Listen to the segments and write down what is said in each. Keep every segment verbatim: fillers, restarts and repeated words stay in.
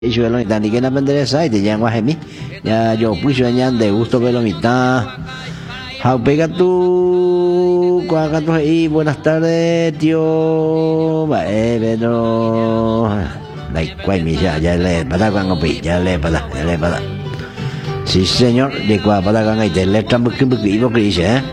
Yo lo mitad ni que no pendereza y te llamo a mí. Ya yo pucho añan de gusto que lo mitad. How pega tú cuando ahí buenas tardes, tío. Va, eh, pero la cual mi ya ya le para cuando pi, ya le para, ya le para. Sí, señor, de cua para cuando te le estamos que iba que dice, eh.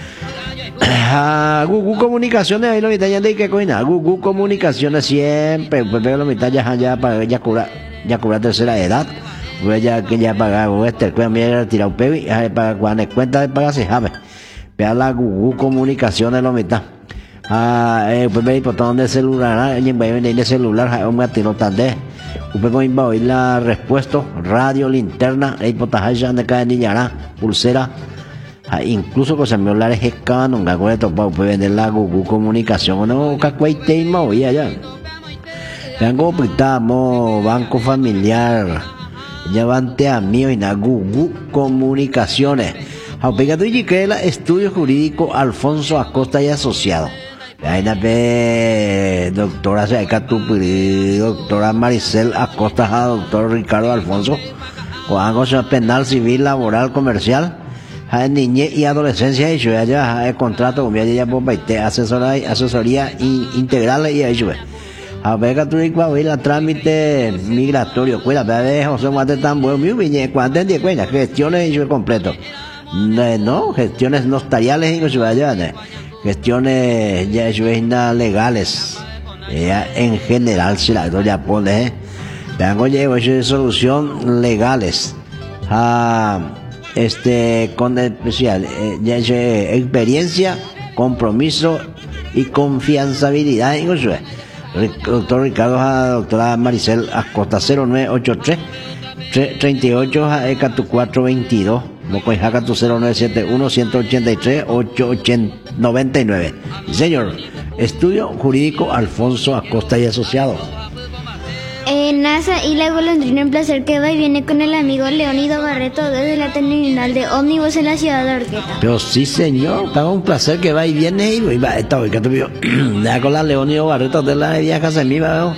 Ah, Google Comunicaciones ahí lo mitad ya de que coina. Google Comunicaciones siempre, pues pero lo mitad ya ya para ya cura ya cura tercera edad. Pues ya que ya paga este cuando me tira un pevi, para cuando cuenta de pagar se sabe. Vea la Google Comunicaciones lo mitad. Ah, eh pues ve botón de celular, nhưng mà bên de celular hay ông tiro tarde. Pues voy a oír la respuesta, radio, linterna, ahí potaje ya de cada niña, pulsera. Ah, incluso cosas me hablar es cano, un gago de topa, puede vender la Google Comunicación, no, cacuay tema, oye, allá. Vengo pitamo, Banco Familiar, llevante a mí en la Google Comunicaciones. Aupegado y que la Estudio Jurídico Alfonso Acosta y Asociado. Ahí la ve, doctora Seca Tupiri, doctora Maricel Acosta, doctor Ricardo Alfonso, con cosa penal, civil, laboral, comercial. Hay niñez y adolescencia y yo ya hay contrato con ella por baite asesoría asesoría integral y eso a ver que tú y la trámite migratorio cuida bebé José Mate tan bueno mi viñe cuando entiende cuenta gestiones y yo completo no gestiones notariales y eso allá gestiones ya eso es legales ya en general si la ya pone vengo llevo eso solución legales a este con especial eh, ya es experiencia, compromiso y confianzabilidad en eso. Doctor Ricardo, doctora Maricel Acosta cero nueve ocho tres treinta y ocho cuatro veintidós, Mocoy Jacatu cero nueve siete uno uno ocho tres ocho ocho nueve nueve. Señor, Estudio Jurídico Alfonso Acosta y Asociado. Eh, NASA y la golondrina, un placer que va y viene con el amigo Leónido Barreto desde la terminal de ómnibus en la ciudad de Orqueta. Pero sí, señor, está un placer que va y viene y va esta hoy que te vio ya con la Leónido Barreto de la viaja se me va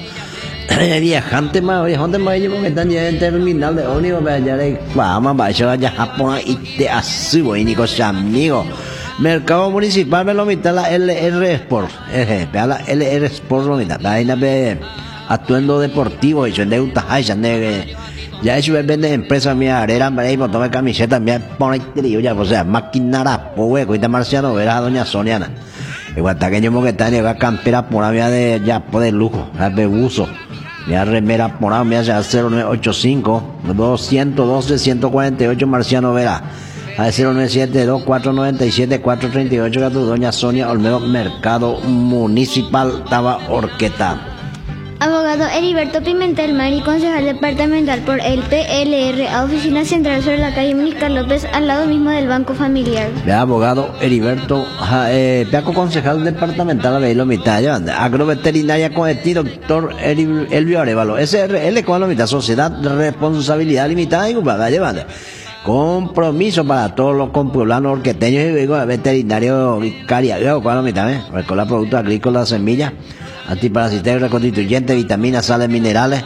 viajante más viajante más yo me están ya en terminal de ómnibus ya le vamos va yo ya Japón y te asubo y ni cosa amigo. Mercado Municipal me lo mitad la L R Sport, eh, vea la L R Sport lo mitad, la ina be atuendo deportivo y yo de Utah ya de ya eso vende empresa mía arera me botón de camiseta me pone trío ya o sea máquina pues cuita marciano verá doña Soniana igual taqueño mo que está va campera por mía de ya de lujo de uso me remera por mía ya cero nueve ocho cinco dos uno dos uno cuatro ocho marciano verá a cero nueve siete dos cuatro nueve siete cuatro tres ocho que tu doña Sonia Olmedo Mercado Municipal Taba Orqueta. Abogado Heriberto Pimentel Mari, concejal departamental por el P L R a Oficina Central sobre la calle Mínica López, al lado mismo del Banco Familiar. De abogado Heriberto, eh, Peaco concejal departamental de lo mitad, agroveterinaria con el doctor Elvio Arevalo, S R L con la mitad, Sociedad de Responsabilidad Limitada y Urbana, llevando. Compromiso para todos los compueblanos orqueteños y digo, veterinario vicario, con la mitad, ¿eh? Con la productos agrícolas, semillas, antiparasitarios, reconstituyentes, vitaminas, sales minerales,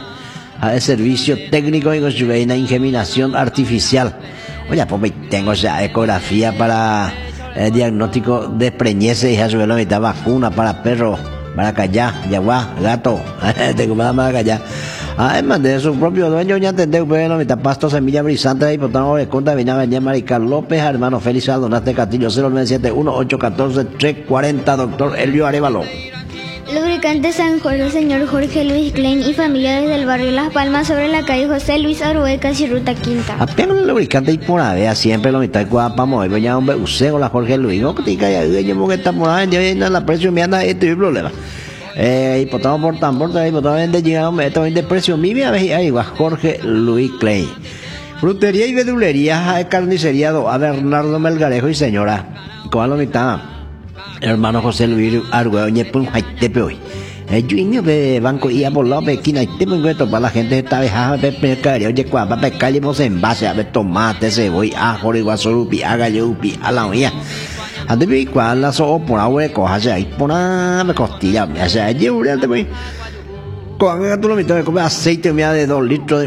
a servicio técnico y con ingeminación artificial. Oye, pues tengo esa ecografía para el diagnóstico de preñeces y a su vez la mitad vacuna para perros, para callar, yaguá, gato, tengo más para callar. Además de su propio dueño, ya entendé que la mitad pasto, semilla brisante, y por tanto, de conta, vinaba ya Marical López, hermano Félix Aldonaste Castillo, cero nueve siete uno ocho uno cuatro tres cuatro cero, doctor Elvio Arevalo. Lubricante San Jorge, señor Jorge Luis Klein y familia desde el barrio Las Palmas sobre la calle José Luis Arué, casi ruta quinta. Apenas el lubricante y por avea siempre lo mitad guapa, muy voy a un usé la Jorge Luis, no que te caiga, yo que está por ahí, ya viene la precio, me anda este problema. Eh, y por tanto por tambor, y por tanto de llegar a un metro de precio, mi vida, ahí va Jorge Luis Klein. Frutería y verdulería, carnicería, a Bernardo Melgarejo y señora, con la mitad. Hermano José Luis Arguello, ñepun haitepe hoy. El dueño de banco y a por la pequina, y te pongo esto para la gente esta vez a ver pescar, oye, cuando para pescar y vos en base a ver tomate, cebolla, ajo, iguazorupi, agalupi, a la olla. Antes vi cuando la so por agua de coja, y por nada me costilla, me hace allí, Con tú lo mitad de comer aceite mía de dos litros de